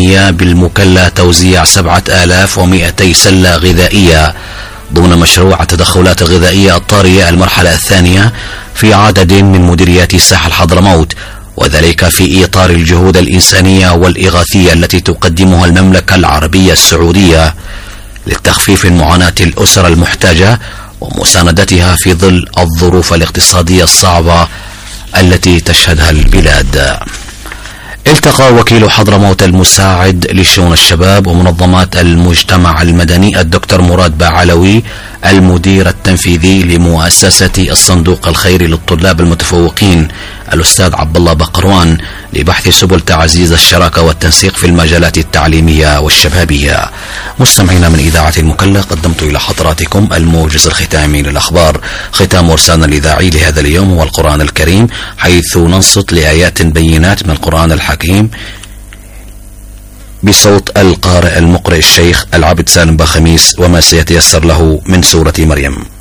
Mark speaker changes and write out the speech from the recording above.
Speaker 1: الإنسانية بالمكلا توزيع 7200 سلة غذائية ضمن مشروع التدخلات الغذائية الطارئة المرحلة الثانية في عدد من مديريات ساحل حضرموت، وذلك في إطار الجهود الإنسانية والإغاثية التي تقدمها المملكة العربية السعودية لتخفيف معاناة الأسر المحتاجة ومساندتها في ظل الظروف الاقتصادية الصعبة التي تشهدها البلاد. التقى وكيل حضرموت المساعد لشؤون الشباب ومنظمات المجتمع المدني الدكتور مراد باعلوي المدير التنفيذي لمؤسسة الصندوق الخيري للطلاب المتفوقين الأستاذ عبد الله بقروان لبحث سبل تعزيز الشراكة والتنسيق في المجالات التعليمية والشبابية. مستمعينا من إذاعة المكلا، قدمت إلى حضراتكم الموجز الختامي للأخبار. ختام مرسالنا الإذاعي لهذا اليوم هو القرآن الكريم، حيث ننصت لآيات بينات من القرآن الحكيم بصوت القارئ المقرئ الشيخ العبد سالم بخميس وما سيتيسر له من سورة مريم.